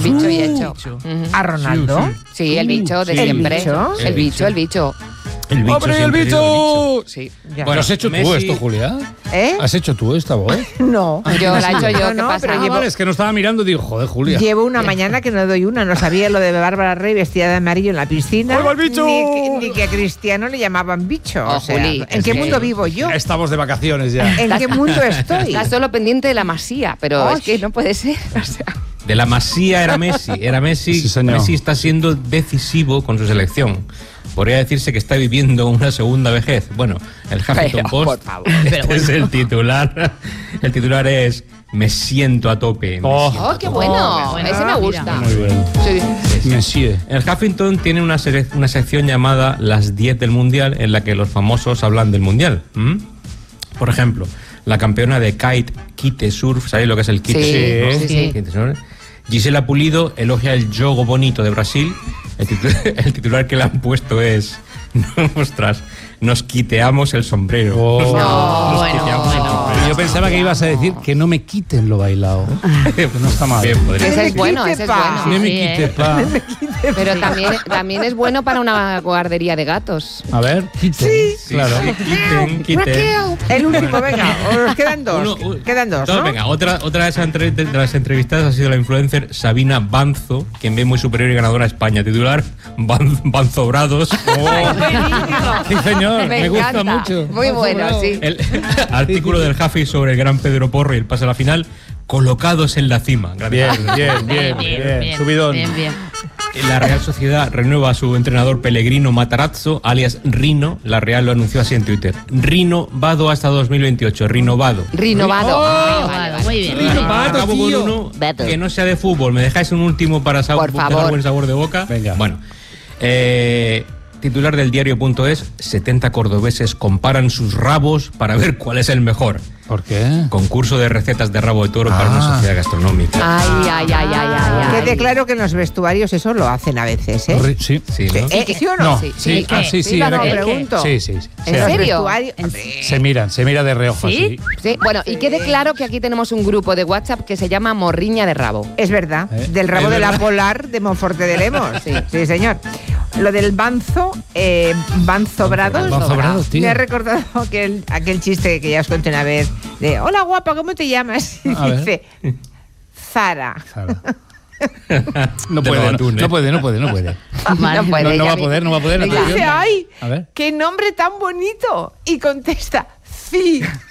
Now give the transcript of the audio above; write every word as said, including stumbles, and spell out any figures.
Bicho y hecho. Uh-huh. ¿A Ronaldo? Sí, sí. sí el bicho de ¿El siempre. Bicho? El bicho, el bicho. El bicho ¡Hombre, el bicho! Sí. Ya. Bueno, ¿has hecho Messi... tú esto, Julia? ¿Eh? ¿Has hecho tú esta voz? No. Yo la he hecho yo, no, ¿qué pasa? Pero ah, llevo... vale, es que no estaba mirando y digo, joder, Julia. Llevo una mañana que no doy una. No sabía lo de Bárbara Rey vestida de amarillo en la piscina. ¡Oiga el bicho! Ni que, ni que a Cristiano le llamaban bicho. Oh, o sea, Juli, ¿en qué que... mundo vivo yo? Estamos de vacaciones ya. ¿En qué mundo estoy? Estás solo pendiente de la Masía, pero Osh. es que no puede ser. O sea... De la Masía era Messi. Era Messi. Sí, Messi está siendo decisivo con su selección. Podría decirse que está viviendo una segunda vejez. Bueno, el Huffington Pero, Post por favor. Este bueno. es el titular. El titular es "Me siento a tope". Me Oh, siento ¡Oh, a qué tope. bueno! Oh, Ese me gusta. Muy bien. Sí. Monsieur. El Huffington tiene una, sele- una sección llamada Las diez del Mundial, en la que los famosos hablan del Mundial. ¿Mm? Por ejemplo, la campeona de kite, kite surf, ¿sabéis lo que es el kite? Sí, surf, ¿no? sí, sí. Kite surf. Gisela Pulido elogia el jogo bonito de Brasil. El, titu- el titular que le han puesto es: ostras, nos quiteamos el sombrero. Oh. Nos, No, nos bueno, quiteamos el bueno. sombrero. Yo pensaba que ibas a decir que no me quiten lo bailado. Que no está mal. Bien, podría Ese ser. es bueno, ese es pa. No bueno. me Sí, quite, eh. pa. Pero también, también es bueno para una guardería de gatos. A ver, quiten. Sí. Claro. Sí, quiten, quiten. El último, venga. Os quedan dos. Uno, uno, quedan dos, dos, ¿no? Venga, otra, otra de, esas entre- de las entrevistadas ha sido la influencer Sabina Banzo, quien ve muy superior y ganadora a España. Titular: Ban, Banzobrados. Sí, señor. Me, Me gusta encanta. mucho. Muy bueno, sí. El artículo del Huffy sobre el gran Pedro Porro y el pase a la final, colocados en la cima. Bien, Gracias. bien, bien, bien. Subidón. Bien, bien. La Real Sociedad renueva a su entrenador Pellegrino Matarazzo, alias Rino. La Real lo anunció así en Twitter: Rino Vado hasta dos mil veintiocho. Rinovado. Rinovado. Oh, Ah, vale, vale, muy bien. Rino Ah, Vado, acabo tío. con uno Vado. que no sea de fútbol. ¿Me dejáis un último para sa- Por dejar favor. buen sabor de boca? Venga. Bueno, eh, titular del diario.es: setenta cordobeses comparan sus rabos para ver cuál es el mejor. ¿Por qué? Concurso de recetas de rabo de toro para Ah. una sociedad gastronómica. Ay, ay, ay, ay, ay, ay. Quede claro que en los vestuarios eso lo hacen a veces, ¿eh? Ri- Sí. Sí, ¿no? Eh, ¿Sí o no? No, Sí, sí, sí, ah, ¿qué? sí, sí, Sí, era no, que- pregunto. Sí, sí, sí. ¿En Sí, Los serio? vestuarios- Se miran, se mira de reojo ¿Sí? así. Sí, bueno, y quede claro que aquí tenemos un grupo de WhatsApp que se llama Morriña de Rabo. Es verdad, ¿Eh? del rabo Es de la verdad. polar de Monforte de Lemos. Sí, sí, señor. Lo del banzo, eh, banzobrados. Banzobrados, tío. Me ha recordado aquel, aquel chiste que ya os conté una vez de: hola guapa, ¿cómo te llamas? Y A ver. dice: Zara. Claro. No De puede, los no, atunes. no puede, no puede, no puede. Vale. No puede, No, no ella va a mi- poder, no va a poder. Y atención. dice: ay, A ver. qué nombre tan bonito. Y contesta: sí.